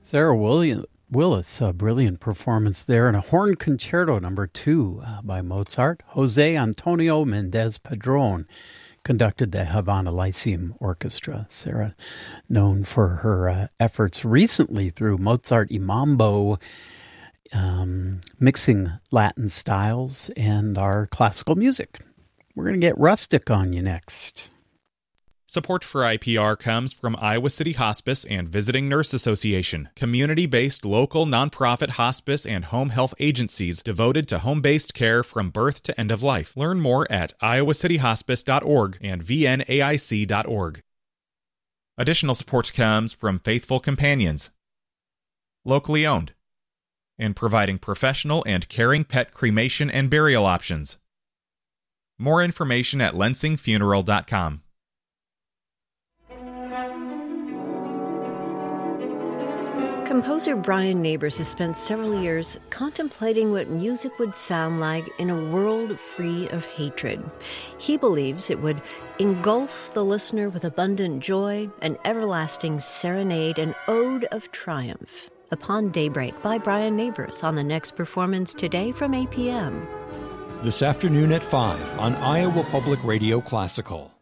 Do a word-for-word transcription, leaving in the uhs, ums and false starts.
Sarah William, Willis, a brilliant performance there, and a horn concerto number two uh, by Mozart. Jose Antonio Mendez Padron conducted the Havana Lyceum Orchestra. Sarah, known for her uh, efforts recently through Mozart y Mambo, um, mixing Latin styles and our classical music. We're going to get rustic on you next. Support for I P R comes from Iowa City Hospice and Visiting Nurse Association, community-based local nonprofit hospice and home health agencies devoted to home-based care from birth to end of life. Learn more at iowa city hospice dot org and v n a i c dot org. Additional support comes from Faithful Companions, locally owned, and providing professional and caring pet cremation and burial options. More information at lensing funeral dot com. Composer Brian Neighbors has spent several years contemplating what music would sound like in a world free of hatred. He believes it would engulf the listener with abundant joy, an everlasting serenade, an ode of triumph. Upon Daybreak by Brian Neighbors on the next performance today from eight p.m. This afternoon at five on Iowa Public Radio Classical.